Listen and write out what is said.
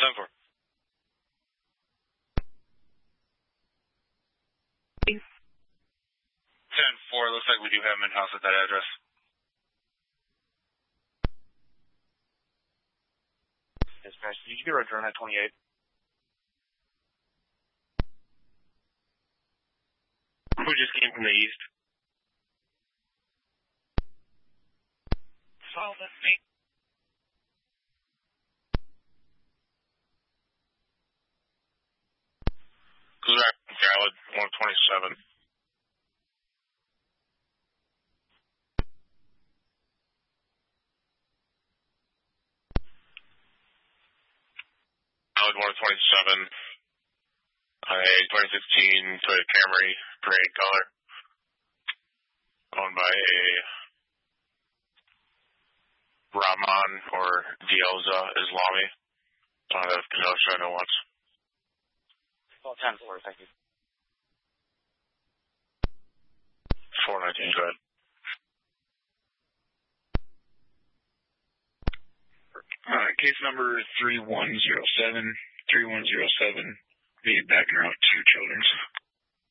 10-4. 10-4. Looks like we do have him in-house at that address. Dispatch, did you get a return at 28? Who just came from the east? Solid, mate. Zach Gallad, 127. Gallad, 127. A 2016 Toyota Camry, parade color. Owned by a Rahman or Dielza Islami. Out of Kenosha, no once. Well, 10-4, thank you. 419, go ahead. Case number 3107, 3107, be backing out 2 children.